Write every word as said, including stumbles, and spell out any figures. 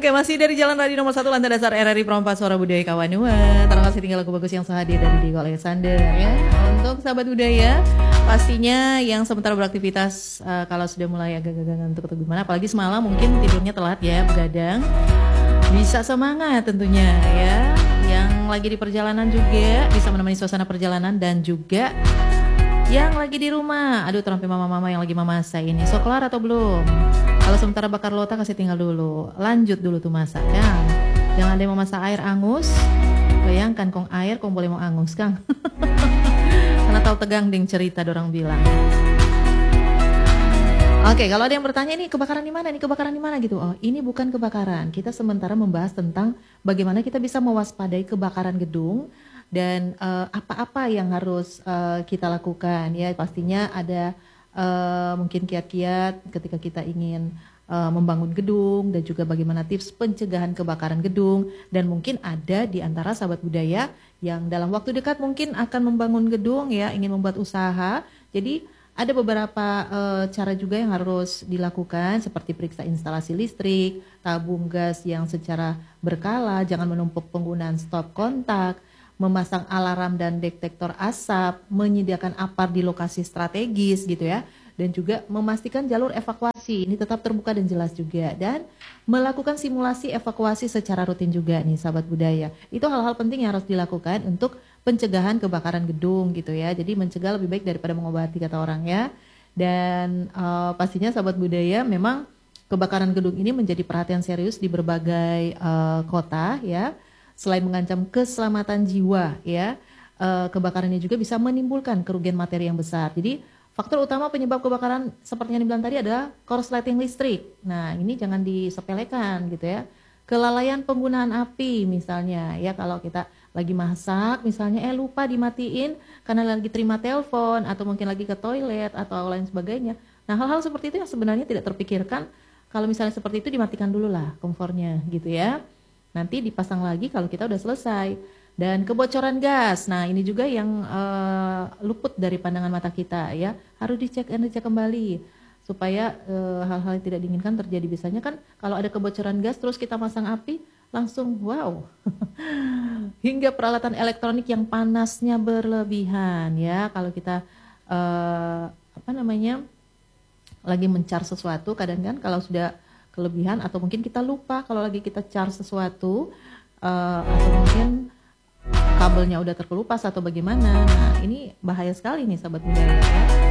Oke, masih dari Jalan Radio nomor satu Lantai Dasar R R I Perempat Suara Budaya Kawanua. Terima kasih tinggal lagu bagus yang sehadir dari Diego Alexander ya. Untuk sahabat budaya, pastinya yang sementara beraktivitas uh, kalau sudah mulai agak-agak ngantuk atau gimana, apalagi semalam mungkin tidurnya telat ya, begadang. Bisa semangat tentunya ya. Yang lagi di perjalanan juga bisa menemani suasana perjalanan, dan juga yang lagi di rumah, aduh terampi mama-mama yang lagi memasak ini. So kelar atau belum? Kalau sementara bakar lota kasih tinggal dulu. Lanjut dulu tuh masak, Kang. Jangan ada yang memasak air angus. Bayangkan kong air kong boleh mau angus, Kang. Karena tahu tegang ding cerita dorang bilang. Oke, kalau ada yang bertanya ini kebakaran di mana? Ini kebakaran di mana gitu. Oh, ini bukan kebakaran. Kita sementara membahas tentang bagaimana kita bisa mewaspadai kebakaran gedung. Dan uh, apa-apa yang harus uh, kita lakukan ya, pastinya ada uh, mungkin kiat-kiat ketika kita ingin uh, membangun gedung, dan juga bagaimana tips pencegahan kebakaran gedung. Dan mungkin ada di antara sahabat budaya yang dalam waktu dekat mungkin akan membangun gedung ya, ingin membuat usaha. Jadi ada beberapa uh, cara juga yang harus dilakukan, seperti periksa instalasi listrik, tabung gas yang secara berkala, jangan menumpuk penggunaan stop kontak, memasang alarm dan detektor asap, menyediakan apar di lokasi strategis gitu ya, dan juga memastikan jalur evakuasi ini tetap terbuka dan jelas juga, dan melakukan simulasi evakuasi secara rutin juga nih sahabat budaya. Itu hal-hal penting yang harus dilakukan untuk pencegahan kebakaran gedung gitu ya. Jadi mencegah lebih baik daripada mengobati kata orang ya. Dan uh, pastinya sahabat budaya, memang kebakaran gedung ini menjadi perhatian serius di berbagai uh, kota ya. Selain mengancam keselamatan jiwa ya, uh, kebakaran ini juga bisa menimbulkan kerugian materi yang besar. Jadi faktor utama penyebab kebakaran seperti yang dibilang tadi adalah korsleting listrik. Nah ini jangan disepelekan gitu ya. Kelalaian penggunaan api misalnya ya, kalau kita lagi masak misalnya eh lupa dimatiin karena lagi terima telepon atau mungkin lagi ke toilet atau lain sebagainya. Nah hal-hal seperti itu yang sebenarnya tidak terpikirkan, kalau misalnya seperti itu dimatikan dulu lah kompornya gitu ya. Nanti dipasang lagi kalau kita udah selesai. Dan kebocoran gas, nah ini juga yang uh, luput dari pandangan mata kita ya, harus dicek dan dicek kembali supaya uh, hal-hal yang tidak diinginkan terjadi. Biasanya kan kalau ada kebocoran gas terus kita masang api, langsung wow hingga peralatan elektronik yang panasnya berlebihan ya. Kalau kita uh, apa namanya lagi mencar sesuatu, kadang kan kalau sudah kelebihan atau mungkin kita lupa kalau lagi kita charge sesuatu uh, atau mungkin kabelnya udah terkelupas atau bagaimana. Nah ini bahaya sekali nih sahabat budaya ya.